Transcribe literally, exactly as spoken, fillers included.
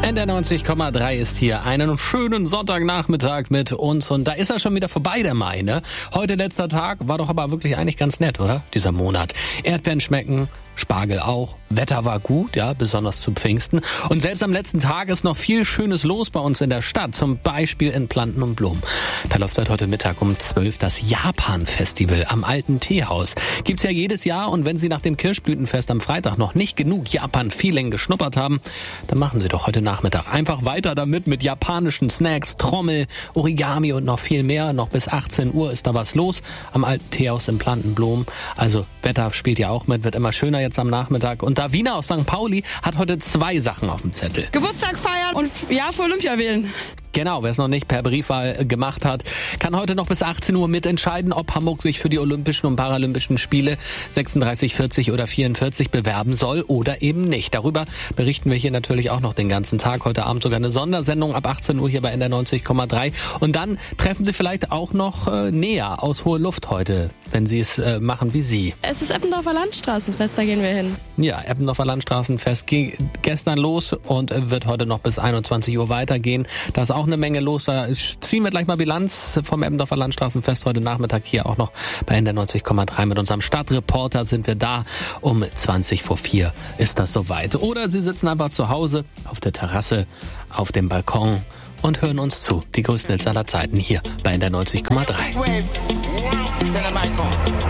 N D R neunzig Komma drei ist hier. Einen schönen Sonntagnachmittag mit uns. Und da ist er schon wieder vorbei, der Mai, ne? Heute letzter Tag, war doch aber wirklich eigentlich ganz nett, oder? Dieser Monat. Erdbeeren schmecken, Spargel auch. Wetter war gut, ja, besonders zu Pfingsten. Und selbst am letzten Tag ist noch viel Schönes los bei uns in der Stadt. Zum Beispiel in Planten und Blumen. Da läuft seit heute Mittag um zwölf das Japan-Festival am Alten Teehaus. Gibt's ja jedes Jahr. Und wenn Sie nach dem Kirschblütenfest am Freitag noch nicht genug Japan-Feeling geschnuppert haben, dann machen Sie doch heute Nachmittag einfach weiter damit mit japanischen Snacks, Trommel, Origami und noch viel mehr. Noch bis achtzehn Uhr ist da was los am Alten Teehaus in Planten und Blumen. Also Wetter spielt ja auch mit, wird immer schöner jetzt am Nachmittag. Und Davina aus Sankt Pauli hat heute zwei Sachen auf dem Zettel. Geburtstag feiern und Ja für Olympia wählen. Genau, wer es noch nicht per Briefwahl gemacht hat, kann heute noch bis achtzehn Uhr mitentscheiden, ob Hamburg sich für die Olympischen und Paralympischen Spiele sechsunddreißig, vierzig oder vierundvierzig bewerben soll oder eben nicht. Darüber berichten wir hier natürlich auch noch den ganzen Tag. Heute Abend sogar eine Sondersendung ab achtzehn Uhr hier bei N D R neunzig Komma drei. Und dann treffen Sie vielleicht auch noch äh, näher aus hoher Luft heute, wenn Sie es äh, machen wie Sie. Es ist Eppendorfer Landstraßenfest, da gehen wir hin. Ja, Eppendorfer Landstraßenfest ging gestern los und wird heute noch bis einundzwanzig Uhr weitergehen. Da ist auch eine Menge los. Da ziehen wir gleich mal Bilanz vom Eppendorfer Landstraßenfest heute Nachmittag hier auch noch bei N D R neunzig Komma drei mit unserem Stadtreporter sind wir da. Um zwanzig vor vier ist das soweit. Oder Sie sitzen einfach zu Hause auf der Terrasse, auf dem Balkon und hören uns zu. Die größten Hits aller Zeiten hier bei N D R neunzig Komma drei.